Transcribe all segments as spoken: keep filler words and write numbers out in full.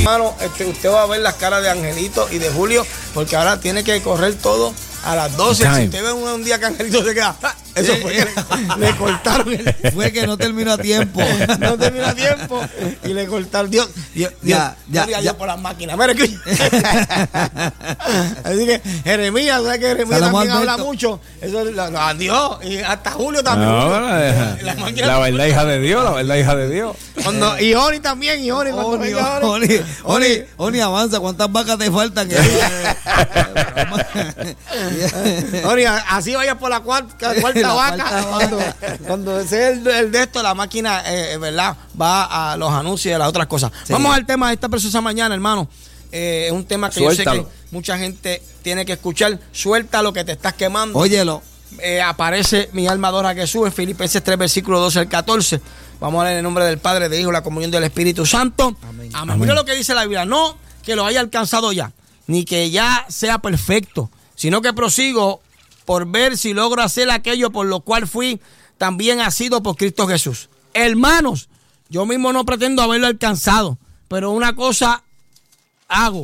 Hermano, este, usted va a ver las caras de Angelito y de Julio, porque ahora tiene que correr todo a las doce. Si usted ve un, un día que Angelito se queda, ¡ah! Eso fue que le, le cortaron. El, fue que no terminó a tiempo. No terminó a tiempo y le cortaron. Dios, Dios, ya, Dios, ya, ya, ya. por las máquinas. Mira que. Así que Jeremías, ¿sabes que Jeremías Salomón también Alberto. habla mucho? Eso, no, adiós. Y hasta Julio también. No, Julio. la, La máquina la verdad hija de Dios, la verdad hija de Dios. Cuando, y Oni también, y Oni. cuando Oni, venga Oni, Oni, Oni, Oni, avanza. ¿Cuántas vacas te faltan? Oni, así vaya por la cuarta, cuarta La vaca. cuarta vaca. Cuando, cuando sea el, el de esto, la máquina, eh, ¿verdad? Va a los anuncios y a las otras cosas. Sí. Vamos al tema de esta preciosa mañana, hermano. Eh, es un tema que Suéltalo. yo sé que mucha gente tiene que escuchar. Suelta lo que te estás quemando. Óyelo. Eh, aparece mi alma adora a Jesús en Filipenses tres, versículo doce al catorce. Vamos a leer en el nombre del Padre, del Hijo y la comunión del Espíritu Santo. Amén. Amén. Mira lo que dice la Biblia. No que lo haya alcanzado ya, ni que ya sea perfecto, sino que prosigo por ver si logro hacer aquello por lo cual fui también asido por Cristo Jesús. Hermanos, yo mismo no pretendo haberlo alcanzado, pero una cosa hago,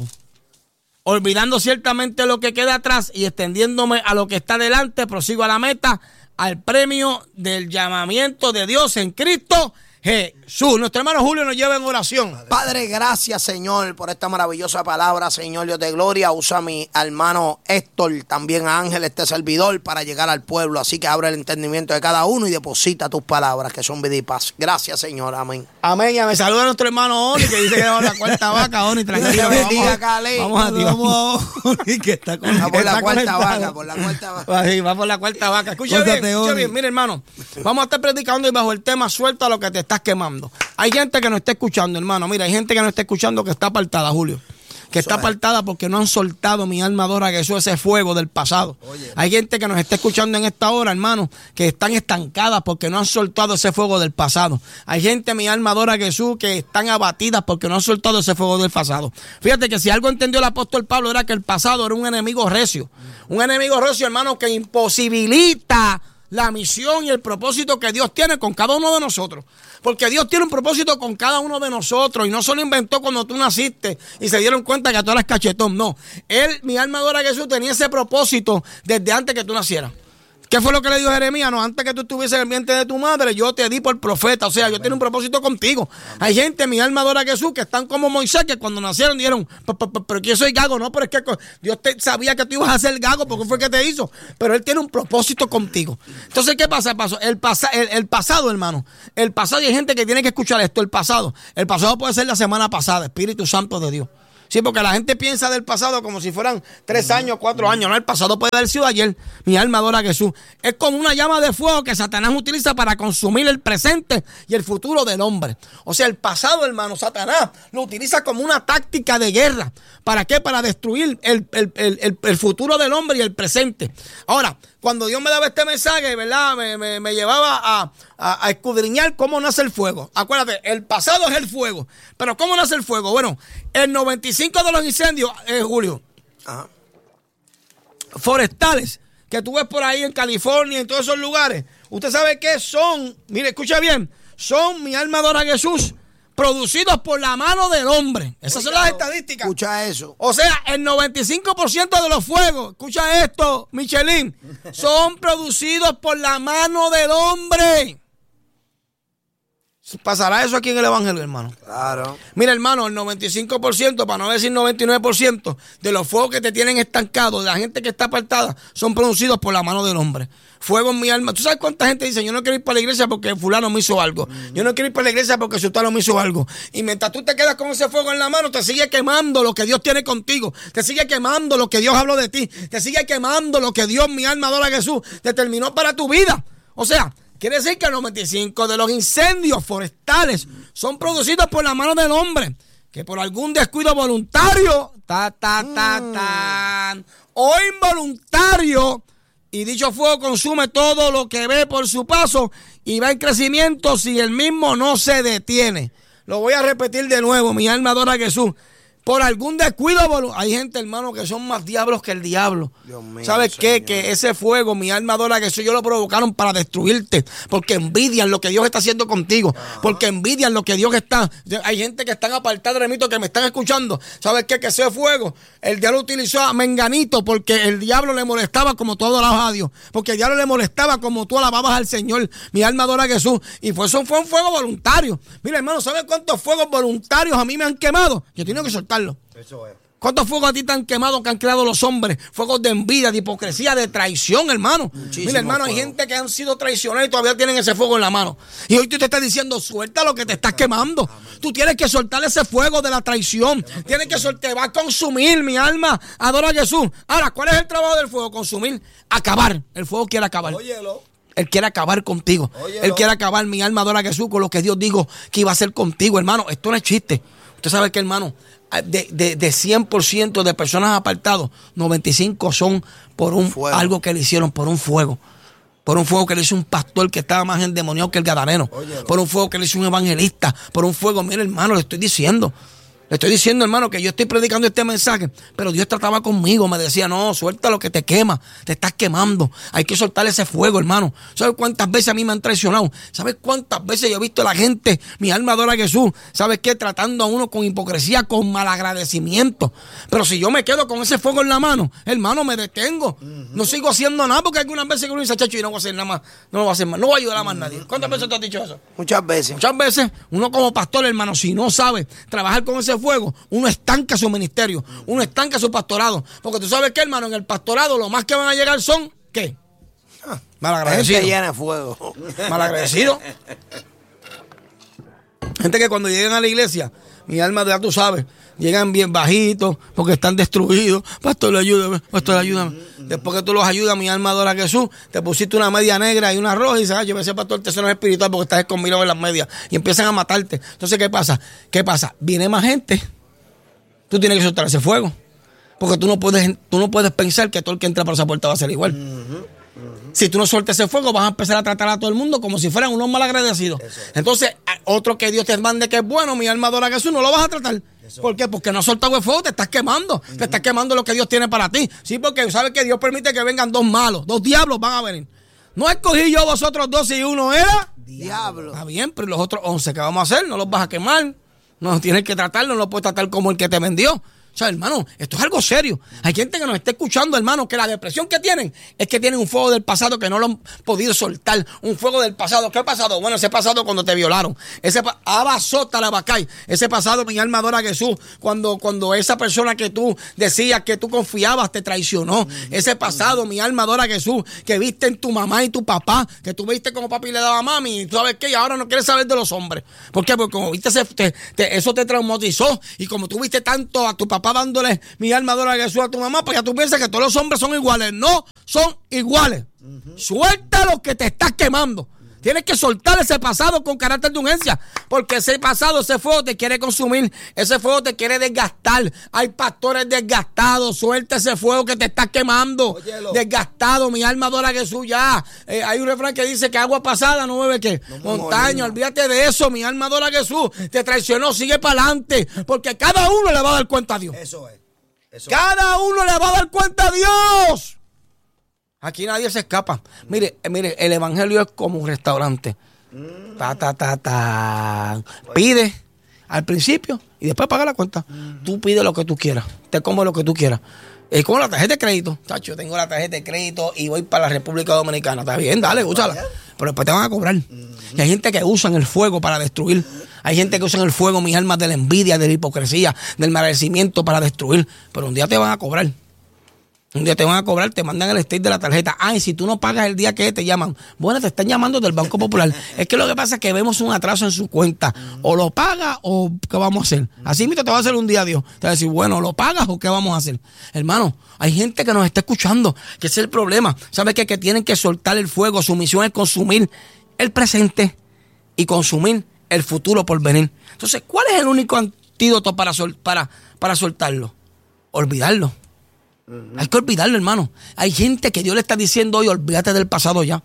olvidando ciertamente lo que queda atrás y extendiéndome a lo que está delante, prosigo a la meta, al premio del llamamiento de Dios en Cristo Jesús. Nuestro hermano Julio nos lleva en oración. Padre, gracias, Señor, por esta maravillosa palabra, Señor Dios de gloria. Usa a mi hermano Héctor, también a Ángel, este servidor, para llegar al pueblo. Así que abre el entendimiento de cada uno y deposita tus palabras, que son vida y paz. Gracias, Señor. Amén. Amén. Y me saluda nuestro hermano Oni, que dice que va a la cuarta vaca. Oni, tranquilo. Dios Vamos, bendiga, a- Cale. vamos a Dios. Vamos a Oni, que está con Va por la Está cuarta conectado. vaca, por la cuarta vaca. Sí, va por la cuarta vaca. Escucha Córtate, bien, escucha Oni. bien. Mire, hermano, vamos a estar predicando y bajo el tema suelta lo que te estás quemando. Hay gente que no está escuchando, hermano. Mira, hay gente que no está escuchando que está apartada, Julio. Que está apartada porque no han soltado, mi alma adora a Jesús, ese fuego del pasado. Oye. Hay gente que nos está escuchando en esta hora, hermano, que están estancadas porque no han soltado ese fuego del pasado. Hay gente, mi alma adora a Jesús, que están abatidas porque no han soltado ese fuego del pasado. Fíjate que si algo entendió el apóstol Pablo era que el pasado era un enemigo recio. Un enemigo recio, hermano, que imposibilita la misión y el propósito que Dios tiene con cada uno de nosotros. Porque Dios tiene un propósito con cada uno de nosotros y no solo inventó cuando tú naciste y se dieron cuenta que tú eras cachetón. No, Él, mi alma adora a Jesús, tenía ese propósito desde antes que tú nacieras. ¿Qué fue lo que le dijo Jeremías? No, antes que tú estuvieses en el vientre de tu madre, yo te di por profeta. O sea, yo tengo un propósito contigo. Hay gente, mi alma adora a Jesús, que están como Moisés, que cuando nacieron dijeron, pero que yo soy gago. No, pero es que Dios te sabía que tú ibas a ser gago porque fue que te hizo. Pero Él tiene un propósito contigo. Entonces, ¿qué pasa? El, pasa, el, el pasado, hermano. El pasado, y hay gente que tiene que escuchar esto, el pasado. El pasado puede ser la semana pasada, Espíritu Santo de Dios. Sí, porque la gente piensa del pasado como si fueran tres años, cuatro años. No, el pasado puede haber sido ayer. Mi alma adora a Jesús. Es como una llama de fuego que Satanás utiliza para consumir el presente y el futuro del hombre. O sea, el pasado, hermano, Satanás lo utiliza como una táctica de guerra. ¿Para qué? Para destruir el, el, el, el, el futuro del hombre y el presente. Ahora, cuando Dios me daba este mensaje, ¿verdad? Me, me, me llevaba a, a, a escudriñar cómo nace el fuego. Acuérdate, el pasado es el fuego. Pero ¿cómo nace el fuego? Bueno, el noventa y cinco de los incendios, eh, Julio, Ajá. forestales que tú ves por ahí en California, en todos esos lugares, usted sabe que son, mire, escucha bien, son, mi alma adora a Jesús, producidos por la mano del hombre. Esas son las estadísticas. Escucha eso. O sea, el noventa y cinco por ciento de los fuegos, escucha esto, Michelin, son producidos por la mano del hombre. ¿Pasará eso aquí en el Evangelio, hermano? Claro. Mira, hermano, el noventa y cinco por ciento, para no decir noventa y nueve por ciento, de los fuegos que te tienen estancado, de la gente que está apartada, son producidos por la mano del hombre. Fuego en mi alma. ¿Tú sabes cuánta gente dice, yo no quiero ir para la iglesia porque fulano me hizo algo? Mm. Yo no quiero ir para la iglesia porque sultano me hizo algo. Y mientras tú te quedas con ese fuego en la mano, te sigue quemando lo que Dios tiene contigo. Te sigue quemando lo que Dios habló de ti. Te sigue quemando lo que Dios, mi alma adora a Jesús, determinó para tu vida. O sea, quiere decir que el noventa y cinco de los incendios forestales son producidos por la mano del hombre, que por algún descuido voluntario, ta, ta, ta, ta, o involuntario, y dicho fuego consume todo lo que ve por su paso y va en crecimiento si el mismo no se detiene. Lo voy a repetir de nuevo, mi alma adora a Jesús. por algún descuido. Hay gente, hermano, que son más diablos que el diablo. Dios mío, ¿Sabes qué? Señor. Que ese fuego, mi alma adora que eso, ellos lo provocaron para destruirte, porque envidian lo que Dios está haciendo contigo, ajá, porque envidian lo que Dios está. Hay gente que están apartados, remito, que me están escuchando. ¿Sabes qué? Que ese fuego, el diablo utilizó a Menganito porque el diablo le molestaba como tú adorabas a Dios, porque el diablo le molestaba como tú alababas al Señor. Mi alma adora a Jesús. Y fue, eso fue un fuego voluntario. Mira, hermano, ¿sabes cuántos fuegos voluntarios a mí me han quemado? Yo tengo que soltarlo. Eso es. ¿Cuántos fuegos a ti te han quemado que han creado los hombres? Fuegos de envidia, de hipocresía, de traición, hermano. Muchísimo. Mira, hermano, hay fuego. gente que han sido traicionados y todavía tienen ese fuego en la mano. Y hoy tú te estás diciendo, suelta lo que te estás quemando. Tú tienes que soltar ese fuego de la traición. Tienes que soltar, te va a consumir, mi alma. Adora a Jesús. Ahora, ¿cuál es el trabajo del fuego? Consumir, acabar. El fuego quiere acabar. Óyelo. Él quiere acabar contigo. Óyelo. Él quiere acabar, mi alma adora a Jesús, con lo que Dios dijo que iba a hacer contigo, hermano. Esto no es chiste. Usted sabe que, hermano, de, de, de cien por ciento de personas apartadas, noventa y cinco son por un Fuego. algo que le hicieron, por un fuego. Por un fuego que le hizo un pastor que estaba más endemoniado que el gadareno. Óyelo. Por un fuego que le hizo un evangelista. Por un fuego, mire, hermano, le estoy diciendo. Le estoy diciendo, hermano, que yo estoy predicando este mensaje, pero Dios trataba conmigo, me decía, no, suelta lo que te quema, te estás quemando, hay que soltar ese fuego, hermano. ¿Sabes cuántas veces a mí me han traicionado? ¿Sabes cuántas veces yo he visto a la gente, mi alma adora a Jesús, ¿sabes qué? Tratando a uno con hipocresía, con malagradecimiento. Pero si yo me quedo con ese fuego en la mano, hermano, me detengo. Uh-huh. No sigo haciendo nada, porque algunas veces que uno dice, chacho, y no voy a hacer nada más, no lo voy a hacer más, no voy a ayudar a más nadie. ¿Cuántas veces te has dicho eso? Muchas veces. Muchas veces uno como pastor, hermano, si no sabe trabajar con ese fuego, uno estanca su ministerio, uno estanca su pastorado. Porque tú sabes que, hermano, en el pastorado lo más que van a llegar son, ¿qué? Malagradecidos. Gente llena de fuego. Malagradecidos. Gente que cuando llegan a la iglesia, mi alma, ya tú sabes, llegan bien bajitos porque están destruidos. Pastor, ayúdame, pastor, ayúdame. Después que tú los ayudas, mi alma adora a Jesús, te pusiste una media negra y una roja y dices, ah, yo me sé, pastor, este no es espiritual porque estás escondido en las medias. Y empiezan a matarte. Entonces, ¿qué pasa? ¿Qué pasa? Viene más gente. Tú tienes que soltar ese fuego. Porque tú no puedes, tú no puedes pensar que todo el que entra por esa puerta va a ser igual. Uh-huh, uh-huh. Si tú no sueltas ese fuego, vas a empezar a tratar a todo el mundo como si fueran unos malagradecidos. Eso. Entonces, otro que Dios te mande que es bueno, mi alma adora a Jesús, no lo vas a tratar. Eso. ¿Por qué? Porque no has soltado el fuego, te estás quemando. Uh-huh. Te estás quemando lo que Dios tiene para ti. Sí, porque sabes que Dios permite que vengan dos malos, dos diablos van a venir. No escogí yo vosotros dos y uno era diablo. Está bien, pero los otros once, ¿qué vamos a hacer? No los vas a quemar. No tienes que tratarlo, no lo puedes tratar como el que te vendió. O sea, hermano, esto es algo serio. Hay gente que nos está escuchando, hermano, que la depresión que tienen es que tienen un fuego del pasado que no lo han podido soltar. Un fuego del pasado. ¿Qué pasado? Bueno, ese pasado cuando te violaron. Ese abasota la bacay. Ese pasado, mi alma adora a Jesús. Cuando, cuando esa persona que tú decías que tú confiabas te traicionó. Uh-huh. Ese pasado, mi alma adora a Jesús. Que viste en tu mamá y tu papá. Que tú viste como papi le daba a mami. Y tú sabes qué, y ahora no quieres saber de los hombres. ¿Por qué? Porque como viste, ese, te, te, eso te traumatizó. Y como tú viste tanto a tu papá dándole mi alma adora a Jesús a tu mamá, pues ya tú piensas que todos los hombres son iguales. No son iguales. Uh-huh. Suelta lo que te estás quemando. Tienes que soltar ese pasado con carácter de urgencia, porque ese pasado, ese fuego te quiere consumir, ese fuego te quiere desgastar. Hay pastores desgastados, suelta ese fuego que te está quemando. Óyelo. Desgastado, mi alma adora a Jesús ya. Eh, hay un refrán que dice que agua pasada no bebe qué, no montaña, olvídate de eso, mi alma adora a Jesús. Te traicionó, sigue para adelante, porque cada uno le va a dar cuenta a Dios. Eso es. Eso cada es. uno le va a dar cuenta a Dios. Aquí nadie se escapa. Mire, mire, el evangelio es como un restaurante. Mm. Ta, ta, ta, ta. Pide al principio y después paga la cuenta. Mm. Tú pides lo que tú quieras. Te comes lo que tú quieras. Es como la tarjeta de crédito. Tacho, tengo la tarjeta de crédito y voy para la República Dominicana. Está bien, dale, úsala. Pero después te van a cobrar. Mm. Y hay gente que usa el fuego para destruir. Hay gente que usa el fuego, mis almas, de la envidia, de la hipocresía, del merecimiento para destruir. Pero un día te van a cobrar. Un día te van a cobrar, te mandan el state de la tarjeta. Ay, si tú no pagas el día que te llaman. Bueno, te están llamando del Banco Popular. Es que lo que pasa es que vemos un atraso en su cuenta. O lo pagas o ¿qué vamos a hacer? Así mismo te va a hacer un día Dios. Te va a decir, bueno, ¿lo pagas o qué vamos a hacer? Hermano, hay gente que nos está escuchando, que ese es el problema. ¿Sabes qué? Que tienen que soltar el fuego. Su misión es consumir el presente y consumir el futuro por venir. Entonces, ¿cuál es el único antídoto para, sol, para, para soltarlo? Olvidarlo. Uh-huh. Hay que olvidarlo, hermano. Hay gente que Dios le está diciendo hoy, olvídate del pasado ya.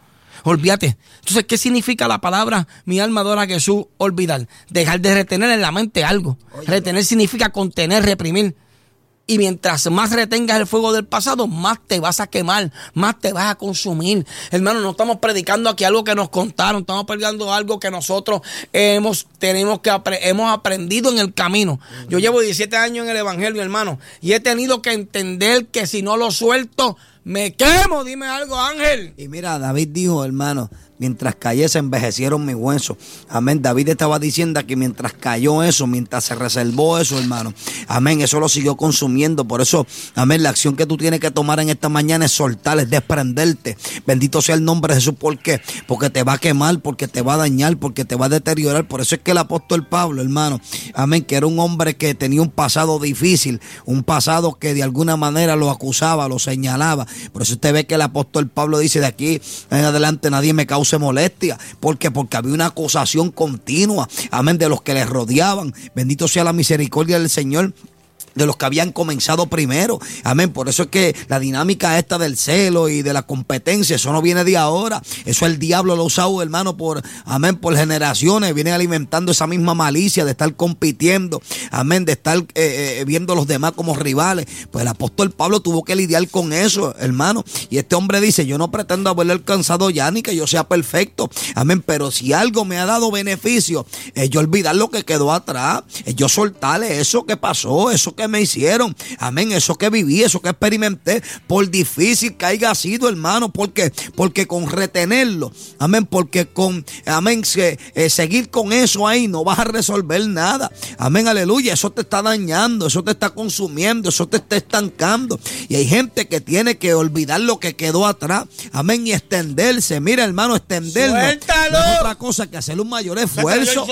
Olvídate. Entonces, ¿qué significa la palabra mi alma adora a Jesús? Olvidar. Dejar de retener en la mente algo. Oye, retener significa contener, reprimir. Y mientras más retengas el fuego del pasado, más te vas a quemar, más te vas a consumir. Hermano, no estamos predicando aquí algo que nos contaron, estamos predicando algo que nosotros hemos, tenemos que apre- hemos aprendido en el camino. Uh-huh. Yo llevo diecisiete años en el Evangelio, hermano, y he tenido que entender que si no lo suelto, me quemo. Dime algo, Ángel. Y mira, David dijo, hermano, mientras cayé se envejecieron mis huesos. Amén. David estaba diciendo que mientras cayó eso, mientras se reservó eso, hermano. Amén. Eso lo siguió consumiendo. Por eso, amén, la acción que tú tienes que tomar en esta mañana es soltar, es desprenderte. Bendito sea el nombre de Jesús. ¿Por qué? Porque te va a quemar, porque te va a dañar, porque te va a deteriorar. Por eso es que el apóstol Pablo, hermano, amén, que era un hombre que tenía un pasado difícil, un pasado que de alguna manera lo acusaba, lo señalaba. Por eso usted ve que el apóstol Pablo dice, de aquí en adelante nadie me causa molestia. ¿Por qué? Porque había una acusación continua, amén, de los que les rodeaban. Bendito sea la misericordia del Señor, de los que habían comenzado primero. Amén. Por eso es que la dinámica esta del celo y de la competencia, eso no viene de ahora. Eso el diablo lo ha usado, hermano, por, amén, por generaciones. Vienen alimentando esa misma malicia de estar compitiendo. Amén. De estar eh, eh, viendo a los demás como rivales. Pues el apóstol Pablo tuvo que lidiar con eso, hermano. Y este hombre dice, yo no pretendo haberle alcanzado ya ni que yo sea perfecto. Amén. Pero si algo me ha dado beneficio, es yo olvidar lo que quedó atrás. Es yo soltarle eso que pasó, eso que me hicieron, amén, eso que viví, eso que experimenté, por difícil que haya sido, hermano, porque, porque con retenerlo, amén, porque con, amén, se, eh, seguir con eso ahí no vas a resolver nada, amén, aleluya, eso te está dañando, eso te está consumiendo, eso te está estancando, y hay gente que tiene que olvidar lo que quedó atrás, amén, y extenderse, mira, hermano, extenderlo, ¡suéltalo! No es otra cosa que hacer un mayor esfuerzo.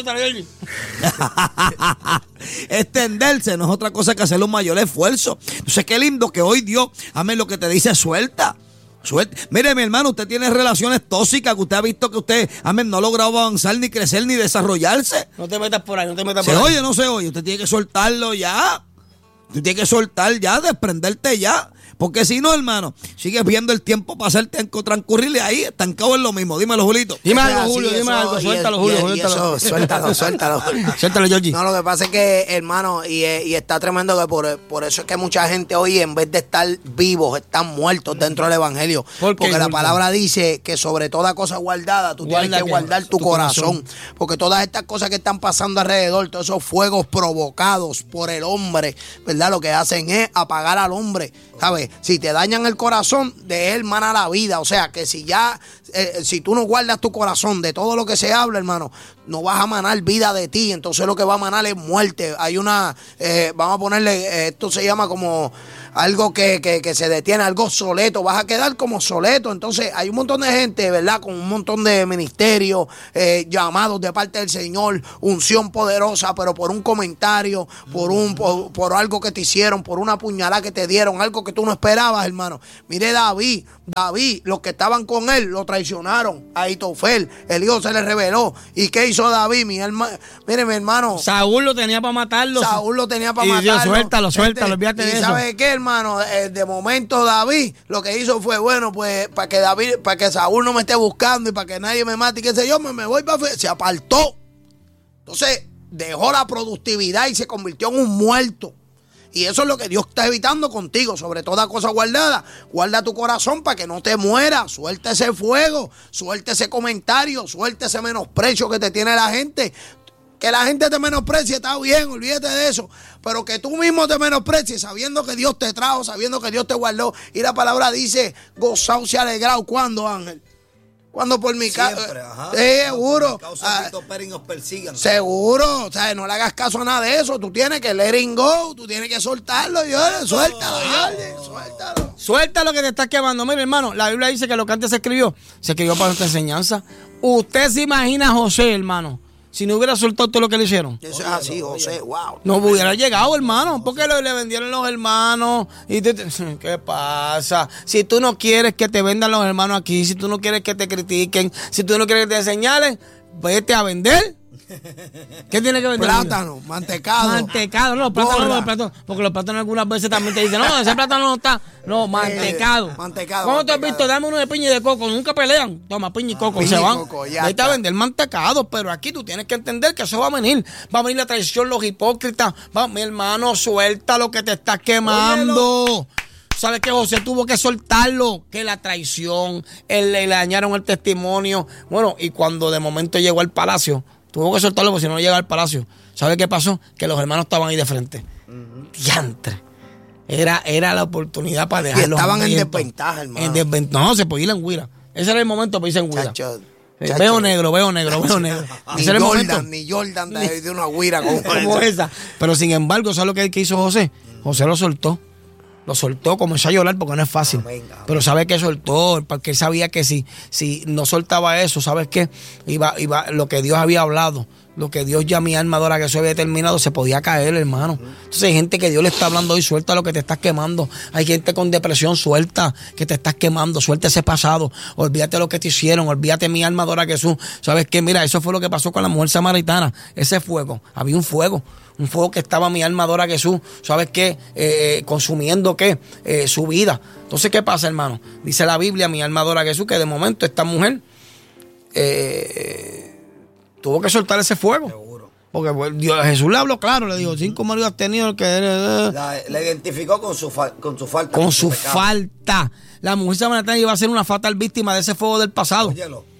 Extenderse no es otra cosa que hacer un mayor esfuerzo. Entonces qué lindo que hoy Dios, amén, lo que te dice, suelta. Suelta. Mire, mi hermano, usted tiene relaciones tóxicas que usted ha visto que usted, amén, no ha logrado avanzar, ni crecer, ni desarrollarse. No te metas por ahí, no te metas ¿Se por ahí. oye o no se oye? Usted tiene que soltarlo ya. Usted tiene que soltar ya, desprenderte ya. Porque si no, hermano, sigues viendo el tiempo pasar, transcurrirle ahí, estancado en lo mismo. Dímelo, Julito. Dime Eso es algo, así, Julio, dime eso, algo. y Suéltalo, es- Julio, y es- y suéltalo. eso, suéltalo, suéltalo. Suéltalo, Georgie. No, lo que pasa es que, hermano, y, eh, y está tremendo que por, por eso es que mucha gente hoy, en vez de estar vivos, están muertos dentro del Evangelio. ¿Por qué, Porque la Julio? palabra dice que sobre toda cosa guardada, tú Guarda tienes que que- guardar tu, tu corazón. corazón. Porque todas estas cosas que están pasando alrededor, todos esos fuegos provocados por el hombre, ¿verdad? Lo que hacen es apagar al hombre, ¿sabes? Si te dañan el corazón, de él mana la vida. O sea, que si ya, eh, si tú no guardas tu corazón de todo lo que se habla, hermano, no vas a manar vida de ti. Entonces lo que va a manar es muerte. Hay una, eh, vamos a ponerle, eh, esto se llama como algo que, que, que se detiene, algo soleto. Vas a quedar como soleto. Entonces hay un montón de gente, ¿verdad? Con un montón de ministerios, eh, llamados de parte del Señor, unción poderosa, pero por un comentario, por un por, por algo que te hicieron, por una puñalada que te dieron, algo que tú no esperabas, hermano. Mire David, David, los que estaban con él lo traicionaron. A Ahitofel, el hijo se le reveló. ¿Y qué hizo David? Mi hermano, mire, mi hermano, Saúl lo tenía para matarlo. Saúl lo tenía para Y matarlo. Dios, suéltalo, suéltalo, Este, olvídate ¿y de eso. ¿sabe qué, hermano? Eh, de momento David lo que hizo fue, bueno, pues para que David, para que Saúl no me esté buscando y para que nadie me mate y qué sé yo, me, me voy para... Se apartó. Entonces dejó la productividad y se convirtió en un muerto. Y eso es lo que Dios está evitando contigo, sobre toda cosa guardada. Guarda tu corazón para que no te mueras. Suelta ese fuego, suelta ese comentario, suelta ese menosprecio que te tiene la gente. Que la gente te menosprecie, está bien, olvídate de eso. Pero que tú mismo te menosprecies sabiendo que Dios te trajo, sabiendo que Dios te guardó. Y la palabra dice, gozaos y alegraos. ¿Cuándo, Ángel? Cuando por mi casa. Siempre, ajá. Seguro. Por mi causa, Ah, Cristo esperen y os persigan. seguro. O sea, no le hagas caso a nada de eso. Tú tienes que let it go. Tú tienes que soltarlo, Jorge. Suéltalo, Jorge. Suéltalo. Suelta lo que te está quemando. Mire, hermano, la Biblia dice que lo que antes se escribió, se escribió para nuestra enseñanza. Usted se imagina a José, hermano, si no hubiera soltado todo lo que le hicieron. Eso es así, José. Wow. No hubiera llegado, hermano, porque lo, le vendieron los hermanos. Y te- te- ¿qué pasa? Si tú no quieres que te vendan los hermanos aquí, si tú no quieres que te critiquen, si tú no quieres que te señalen, vete a vender. ¿Qué tiene que ver? Plátano, mantecado. Mantecado, no, los plátanos, no, los plátanos, porque los plátanos algunas veces también te dicen, no, ese plátano no está. No, mantecado. Eh, mantecado. ¿Cómo te has mantecado. visto? Dame uno de piña y de coco. Nunca pelean. Toma, piña y coco. piña se y van. coco, ya Ahí está a está. vender mantecado, pero aquí tú tienes que entender que eso va a venir. Va a venir la traición, los hipócritas. Va, mi hermano, suelta lo que te estás quemando. Óyelo. ¿Sabes qué? José tuvo que soltarlo, que la traición, él, le dañaron el testimonio. Bueno, y cuando de momento llegó al palacio, tuvo que soltarlo porque si no llega al palacio. ¿Sabes qué pasó? Que los hermanos estaban ahí de frente. Uh-huh. Diantre. Era, era la oportunidad para dejarlos. Y estaban en hambrientos. desventaja, hermano. En desventaja. No, se podía ir en huira. Ese era el momento para irse en huira. Chacho, Eh, chacho. Veo negro, veo negro, veo negro. Ni Ese era el momento. Jordan, ni Jordan de, de una guira como, como esa. Pero sin embargo, ¿sabes lo que, que hizo José? José lo soltó. Lo soltó, comenzó a llorar porque no es fácil. Amén, amén. Pero sabe que soltó, porque él sabía que si, si no soltaba eso, ¿sabes qué? Iba, iba, lo que Dios había hablado, lo que Dios ya mi alma adora que eso había determinado, se podía caer, hermano. Entonces hay gente que Dios le está hablando hoy, suelta lo que te estás quemando. Hay gente con depresión, suelta que te estás quemando, suelta ese pasado. Olvídate lo que te hicieron, olvídate mi alma adora a Jesús. ¿Sabes qué? Mira, eso fue lo que pasó con la mujer samaritana. Ese fuego, había un fuego. Un fuego que estaba mi alma adora a Jesús, ¿sabes qué? Eh, consumiendo, ¿qué? Eh, su vida. Entonces, ¿qué pasa, hermano? Dice la Biblia, mi alma adora a Jesús, que de momento esta mujer eh, tuvo que soltar ese fuego. Seguro. Porque pues, Dios, Jesús le habló claro, le dijo, cinco maridos has tenido que... Eh, la, la identificó con su, fa, con su falta. Con, con su, su falta. La mujer samaritana iba a ser una fatal víctima de ese fuego del pasado. Óyelo.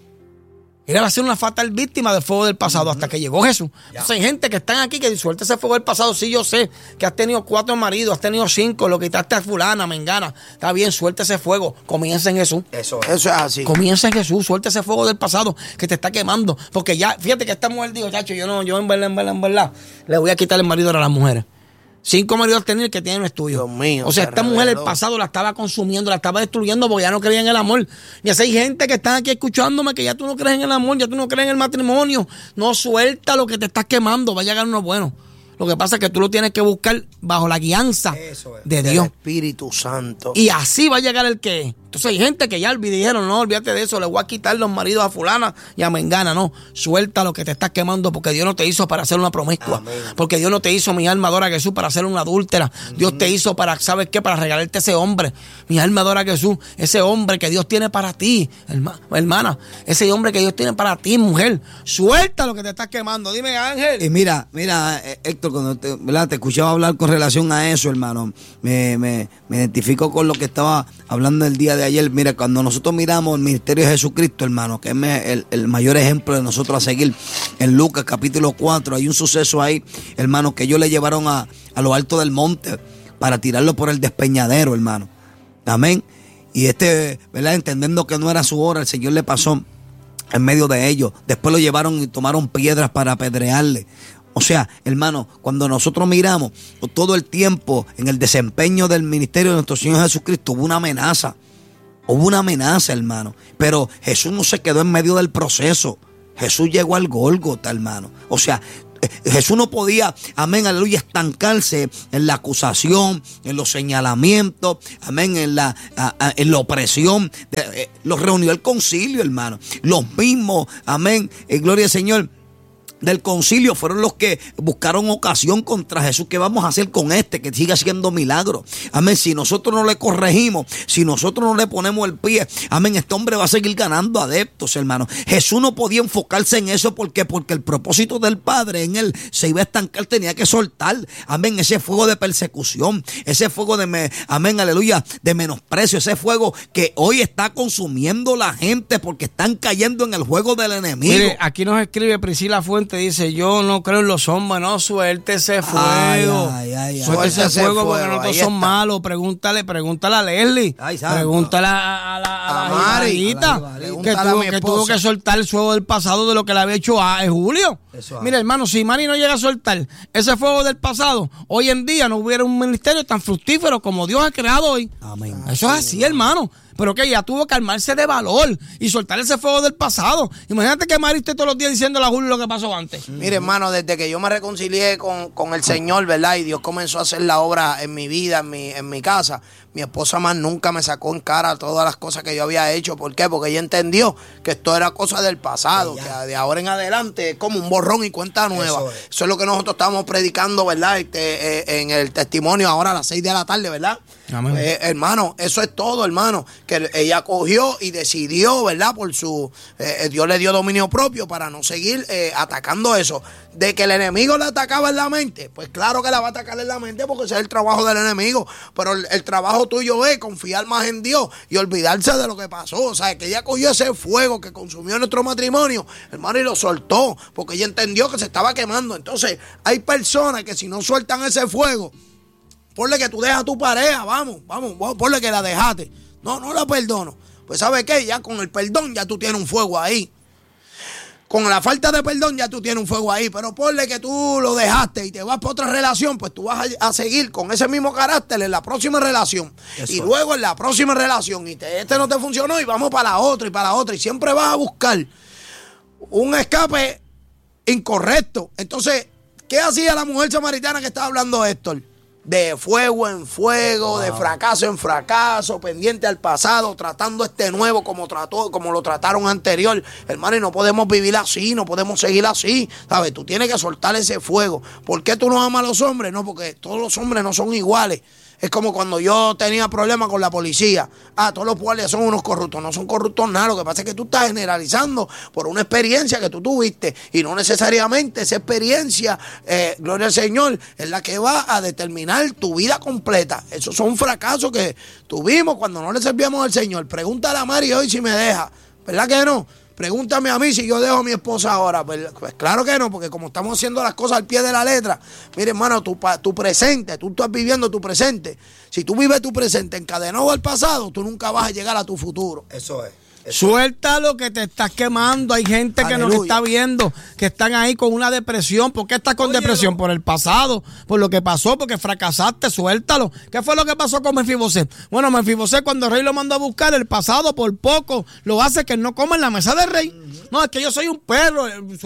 Era a ser una fatal víctima del fuego del pasado uh-huh. hasta que llegó Jesús. Ya. Entonces hay gente que están aquí que suelta ese fuego del pasado. Sí, yo sé que has tenido cuatro maridos, has tenido cinco, lo quitaste a fulana, mengana. Está bien, suelta ese fuego. Comienza en Jesús. Eso es. Eso es así. Comienza en Jesús, suelta ese fuego del pasado que te está quemando. Porque ya, fíjate que esta mujer dijo, chacho, yo no, yo en verdad, en verdad, en verdad, le voy a quitar el marido a las mujeres. Cinco maridos tener que tienen estudio. Dios mío. O sea, esta mujer el pasado la estaba consumiendo, la estaba destruyendo porque ya no creía en el amor. Y así hay gente que están aquí escuchándome que ya tú no crees en el amor, ya tú no crees en el matrimonio. No suelta lo que te estás quemando, va a llegar uno bueno. Lo que pasa es que tú lo tienes que buscar bajo la guianza Eso es, de Dios. Del Espíritu Santo. Y así va a llegar el que es. Entonces hay gente que ya dijeron, no, olvídate de eso, le voy a quitar los maridos a fulana y a mengana. No, suelta lo que te estás quemando porque Dios no te hizo para ser una promiscua. Amén. Porque Dios no te hizo, mi alma adora a Jesús, para ser una adúltera. Uh-huh. Dios te hizo para, ¿sabes qué? Para regalarte ese hombre. Mi alma adora a Jesús, ese hombre que Dios tiene para ti, hermana. Ese hombre que Dios tiene para ti, mujer. Suelta lo que te estás quemando. Dime, Ángel. Y mira, mira, Héctor, cuando te, ¿verdad? te escuchaba hablar con relación a eso, hermano, me, me, me identifico con lo que estaba hablando el día de ayer. Mira, cuando nosotros miramos el ministerio de Jesucristo, hermano, que es el, el mayor ejemplo de nosotros a seguir, en Lucas capítulo cuatro, hay un suceso ahí, hermano, que ellos le llevaron a, a lo alto del monte para tirarlo por el despeñadero, hermano. Amén. Y este, ¿verdad? Entendiendo que no era su hora, el Señor le pasó en medio de ellos. Después lo llevaron y tomaron piedras para apedrearle. O sea, hermano, cuando nosotros miramos todo el tiempo en el desempeño del ministerio de nuestro Señor Jesucristo, hubo una amenaza. Hubo una amenaza, hermano. Pero Jesús no se quedó en medio del proceso. Jesús llegó al Gólgota, hermano. O sea, Jesús no podía, amén, aleluya, estancarse en la acusación, en los señalamientos, amén, en la, a, a, en la opresión. Eh, los reunió el concilio, hermano. Los mismos, amén, eh, gloria al Señor, del concilio fueron los que buscaron ocasión contra Jesús. ¿Qué vamos a hacer con este que sigue haciendo milagros? Amén. Si nosotros no le corregimos, si nosotros no le ponemos el pie, amén, este hombre va a seguir ganando adeptos, hermano. Jesús no podía enfocarse en eso porque, porque el propósito del Padre en él se iba a estancar, tenía que soltar, amén, ese fuego de persecución, ese fuego de, me, amén, aleluya, de menosprecio, ese fuego que hoy está consumiendo la gente porque están cayendo en el juego del enemigo. Mire, aquí nos escribe Priscila Fuente. Dice, yo no creo en los hombres, no, suelte ese fuego. Ay, ay, ay, suelte ese, ese fuego, fuego porque no todos son malos. Pregúntale, pregúntale a Leslie. Ay, pregúntale a, a la, a la Margarita, que, tuvo, que tuvo que soltar el fuego del pasado de lo que le había hecho a Julio. Eso, mira, hermano, si Mari no llega a soltar ese fuego del pasado, hoy en día no hubiera un ministerio tan fructífero como Dios ha creado hoy. Amén. Eso es así, hermano. Pero que ella tuvo que armarse de valor y soltar ese fuego del pasado. Imagínate que Mari esté todos los días diciéndole a Julio lo que pasó antes. Mire, hermano, desde que yo me reconcilié con, con el Señor, ¿verdad? Y Dios comenzó a hacer la obra en mi vida, en mi, en mi casa, mi esposa más nunca me sacó en cara todas las cosas que yo había hecho. ¿Por qué? Porque ella entendió que esto era cosa del pasado, que de ahora en adelante es como un borrón. borrón y cuenta nueva. Eso es, Eso es lo que nosotros estamos predicando, ¿verdad? Este, eh, en el testimonio ahora a las seis de la tarde, ¿verdad? Eh, hermano, eso es todo, hermano. Que ella cogió y decidió, ¿verdad? Por su... Eh, Dios le dio dominio propio para no seguir eh, atacando eso. De que el enemigo la atacaba en la mente, pues claro que la va a atacar en la mente porque ese es el trabajo del enemigo. Pero el, el trabajo tuyo es confiar más en Dios y olvidarse de lo que pasó. O sea, que ella cogió ese fuego que consumió nuestro matrimonio, hermano, y lo soltó porque ella entendió que se estaba quemando. Entonces, hay personas que si no sueltan ese fuego, ponle que tú dejas a tu pareja, vamos, vamos, vamos, ponle que la dejaste. No, no la perdono. Pues ¿sabes qué? Ya con el perdón ya tú tienes un fuego ahí. Con la falta de perdón ya tú tienes un fuego ahí, pero ponle que tú lo dejaste y te vas para otra relación, pues tú vas a, a seguir con ese mismo carácter en la próxima relación. Eso. Y luego en la próxima relación, y te, este no te funcionó y vamos para la otra y para la otra. Y siempre vas a buscar un escape incorrecto. Entonces, ¿qué hacía la mujer samaritana que estaba hablando Héctor? De fuego en fuego, wow. de fracaso en fracaso, pendiente al pasado, tratando este nuevo como trató, como lo trataron anterior. Hermano, y no podemos vivir así, no podemos seguir así. ¿Sabes? Tú tienes que soltar ese fuego. ¿Por qué tú no amas a los hombres? No, porque todos los hombres no son iguales. Es como cuando yo tenía problemas con la policía. Ah, todos los guardias son unos corruptos. No son corruptos nada. Lo que pasa es que tú estás generalizando por una experiencia que tú tuviste. Y no necesariamente esa experiencia, eh, gloria al Señor, es la que va a determinar tu vida completa. Esos son fracasos que tuvimos cuando no le servíamos al Señor. Pregúntale a Mari hoy si me deja. ¿Verdad que no? Pregúntame a mí si yo dejo a mi esposa ahora. Pues, pues claro que no, porque como estamos haciendo las cosas al pie de la letra, mire, hermano, tu, tu presente, tú estás viviendo tu presente. Si tú vives tu presente encadenado al pasado, tú nunca vas a llegar a tu futuro. Eso es. Suelta lo que te estás quemando. Hay gente Aleluya. que nos está viendo, que están ahí con una depresión. ¿Por qué estás con Óyelo. depresión? Por el pasado, por lo que pasó, porque fracasaste. Suéltalo. ¿Qué fue lo que pasó con Mefibosé? Bueno, Mefibosé, cuando el rey lo mandó a buscar, el pasado por poco lo hace que él no coma en la mesa del rey. Uh-huh. No, es que yo soy un perro.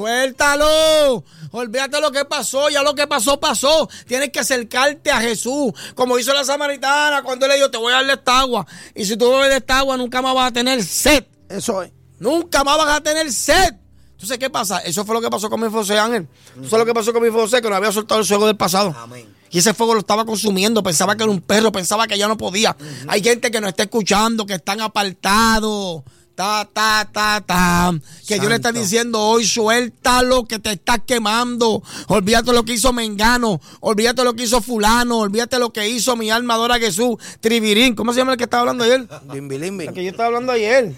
Suéltalo. Olvídate lo que pasó. Ya lo que pasó, pasó. Tienes que acercarte a Jesús, como hizo la samaritana cuando él le dijo, te voy a darle esta agua. Y si tú bebes de esta agua, nunca más vas a tener sed. Eso es. Nunca más vas a tener sed. Entonces, ¿qué pasa? Eso fue lo que pasó con Mefibosé, Ángel. Eso fue lo que pasó con Mefibosé, que no había soltado el fuego del pasado. Amén. Y ese fuego lo estaba consumiendo. Pensaba que era un perro, pensaba que ya no podía. Uh-huh. Hay gente que no está escuchando, que están apartados. Ta, ta, ta, ta. Que Santo. Dios le está diciendo hoy, suéltalo que te estás quemando. Olvídate lo que hizo Mengano. Olvídate lo que hizo fulano. Olvídate lo que hizo mi alma adora a Jesús. Tribirín. ¿Cómo se llama el que estaba hablando ayer? Limbi, El que yo estaba hablando ayer.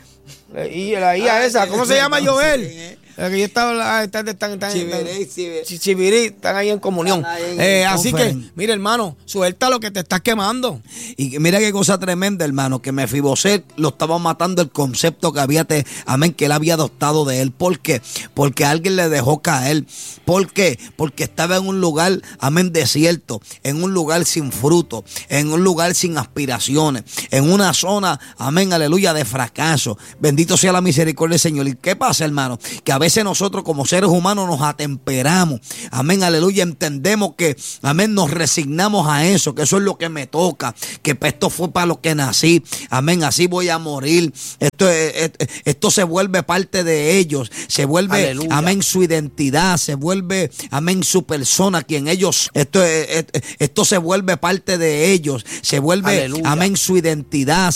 Y la I A esa, ¿cómo se llama Joel? La que yo estaba, están, están, están, Chivirí, están ahí en comunión. Eh, así que, mira, hermano, suelta lo que te estás quemando. Y mira qué cosa tremenda, hermano, que Mefibosé lo estaba matando el concepto que había, te, amén, que él había adoptado de él. ¿Por qué? Porque alguien le dejó caer. ¿Por qué? Porque estaba en un lugar, amén, desierto, en un lugar sin fruto, en un lugar sin aspiraciones, en una zona, amén, aleluya, de fracaso. Bendito sea la misericordia del Señor. ¿Y qué pasa, hermano? Que a veces nosotros como seres humanos nos atemperamos. Amén, aleluya. Entendemos que, amén, nos resignamos a eso, que eso es lo que me toca, que esto fue para lo que nací. Amén, así voy a morir. Esto, esto se vuelve parte de ellos. Se vuelve, aleluya, amén, su identidad. Se vuelve, amén, su persona, quien ellos, esto, esto se vuelve parte de ellos. Se vuelve, aleluya, amén, su identidad.